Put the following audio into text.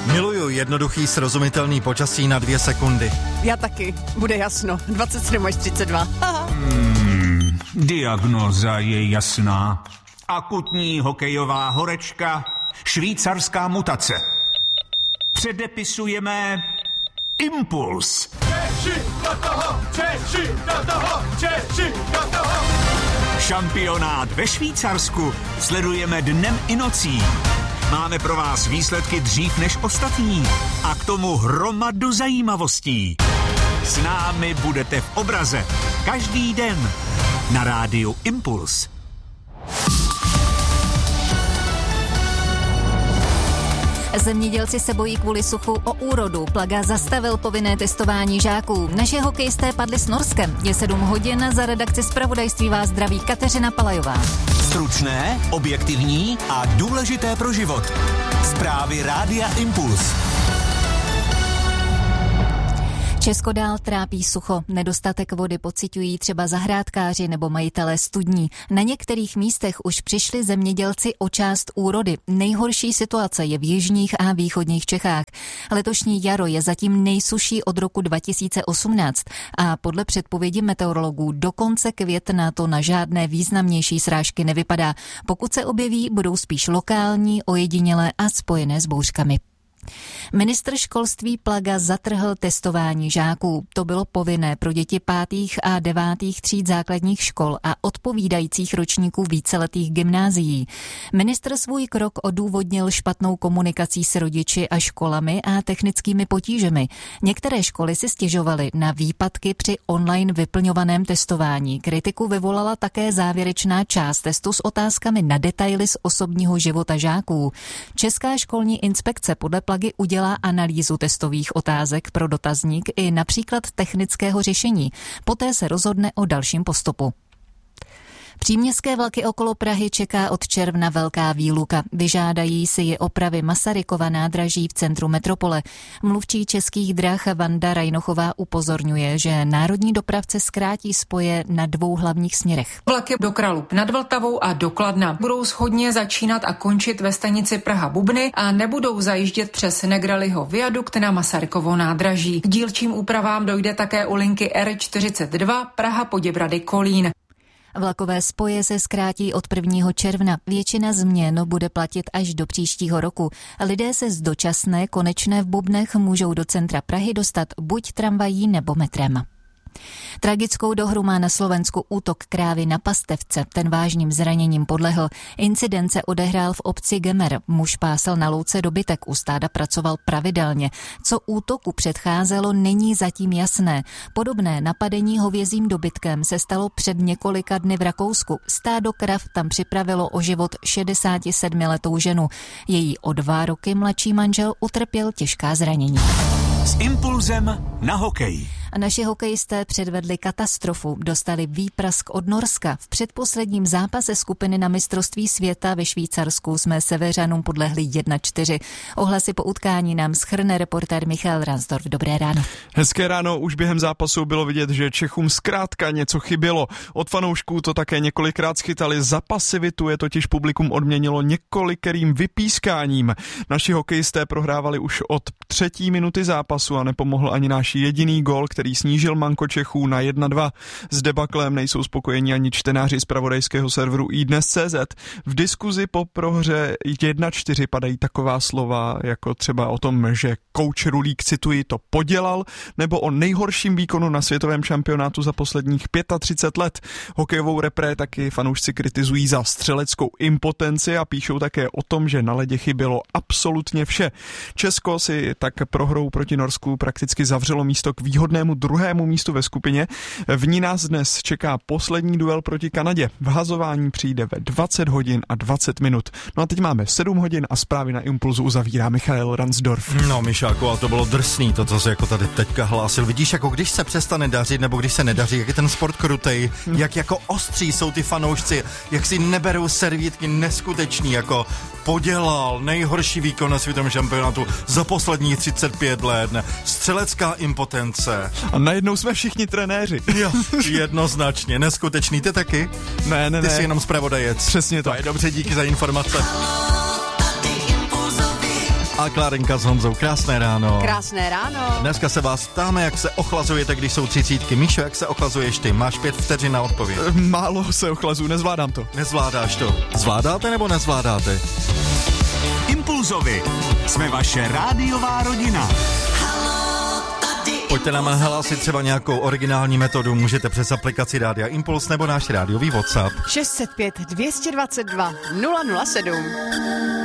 Miluju jednoduchý srozumitelný počasí na 2 sekundy. Já taky. Bude jasno. 27 až 32. Diagnóza je jasná. Akutní hokejová horečka, švýcarská mutace. Předepisujeme Impuls. Češi do toho! Šampionát ve Švýcarsku sledujeme dnem i nocí. Máme pro vás výsledky dřív než ostatní a k tomu hromadu zajímavostí. S námi budete v obraze každý den na rádiu Impuls. Zemědělci se bojí kvůli suchu o úrodu. Plaga zastavil povinné testování žáků. Naše hokejisté padli s Norskem. Je 7 hodin, za redakci zpravodajství vás zdraví Kateřina Palajová. Stručné, objektivní a důležité pro život. Zprávy Rádia Impuls. Česko dál trápí sucho. Nedostatek vody pociťují třeba zahrádkáři nebo majitelé studní. Na některých místech už přišli zemědělci o část úrody. Nejhorší situace je v jižních a východních Čechách. Letošní jaro je zatím nejsušší od roku 2018 a podle předpovědi meteorologů do konce května to na žádné významnější srážky nevypadá. Pokud se objeví, budou spíš lokální, ojedinělé a spojené s bouřkami. Ministr školství Plaga zatrhl testování žáků. To bylo povinné pro děti 5. a 9. tříd základních škol a odpovídajících ročníků víceletých gymnázií. Ministr svůj krok odůvodnil špatnou komunikací s rodiči a školami a technickými potížemi. Některé školy si stěžovaly na výpadky při online vyplňovaném testování. Kritiku vyvolala také závěrečná část testu s otázkami na detaily z osobního života žáků. Česká školní inspekce podle Plagy udělá analýzu testových otázek pro dotazník i například technického řešení. Poté se rozhodne o dalším postupu. Příměstské vlaky okolo Prahy čeká od června velká výluka. Vyžádají si je opravy Masarykova nádraží v centru metropole. Mluvčí Českých drah Vanda Rajnochová upozorňuje, že národní dopravce zkrátí spoje na 2 hlavních směrech. Vlaky do Kralup nad Vltavou a do Kladna budou shodně začínat a končit ve stanici Praha-Bubny a nebudou zajíždět přes Negrelliho viadukt na Masarykovo nádraží. K dílčím úpravám dojde také u linky R42 Praha-Poděbrady-Kolín. Vlakové spoje se zkrátí od 1. června. Většina změn bude platit až do příštího roku. Lidé se z dočasné konečné v Bubnech můžou do centra Prahy dostat buď tramvají nebo metrem. Tragickou dohru má na Slovensku útok krávy na pastevce. Ten vážným zraněním podlehl. Incident se odehrál v obci Gemer. Muž pásal na louce dobytek, u stáda pracoval pravidelně. Co útoku předcházelo, není zatím jasné. Podobné napadení hovězím dobytkem se stalo před několika dny v Rakousku. Stádo krav tam připravilo o život 67letou ženu. Její o 2 roky mladší manžel utrpěl těžká zranění. S Impulzem na hokej. A naši hokejisté předvedli katastrofu. Dostali výprask od Norska. V předposledním zápase skupiny na mistrovství světa ve Švýcarsku jsme Seveřanům podlehli 1-4. Ohlasy po utkání nám shrne reportér Michal Ransdorf. Dobré ráno. Hezké ráno. Už během zápasu bylo vidět, že Čechům zkrátka něco chybělo. Od fanoušků to také několikrát schytali za pasivitu, je totiž publikum odměnilo několikerým vypískáním. Naši hokejisté prohrávali už od 3. minuty zápasu a nepomohl ani náš jediný gól, který snížil manko Čechů na 1-2. S debaklem nejsou spokojeni ani čtenáři zpravodajského serveru iDnes.cz. V diskuzi po prohře 1-4 padají taková slova, jako třeba o tom, že kouč Rulík, cituji, to podělal, nebo o nejhorším výkonu na světovém šampionátu za posledních 35 let. Hokejovou repré taky fanoušci kritizují za střeleckou impotenci a píšou také o tom, že na ledě chybělo absolutně vše. Česko si tak prohrou proti Norsku prakticky zavřelo místo k výhodnému 2. místu ve skupině. V ní nás dnes čeká poslední duel proti Kanadě. V hazování přijde ve 20 hodin a 20 minut. No a teď máme 7 hodin a zprávy na Impulzu uzavírá Michal Ransdorf. No Mišáku, a to bylo drsný, to, co se jako tady teďka hlásil. Vidíš, jako když se přestane dařit, nebo když se nedaří, jak je ten sport krutej, jak jako ostří jsou ty fanoušci, jak si neberou servítky neskutečný, jako podělal nejhorší výkon na světovém šampionátu za posledních 35 let, střelecká impotence. A najednou jsme všichni trenéři. Jo, jednoznačně, neskutečný, ty taky? Ne. Ty jsi jenom zpravodajec. Přesně to. Je dobře, díky za informace. A Klárenka s Honzou, krásné ráno. Krásné ráno. Dneska se vás ptáme, jak se ochlazujete, když jsou 30. Míšo, jak se ochlazuješ ty? Máš 5 vteřin na odpověď. Málo se ochlazu, nezvládám to. Nezvládáš to. Zvládáte nebo nezvládáte? Impulzovi. Jsme vaše rádiová rodina. Pojďte nám hlásit třeba nějakou originální metodu, můžete přes aplikaci Rádia Impuls nebo náš rádiový WhatsApp. 605 222 007.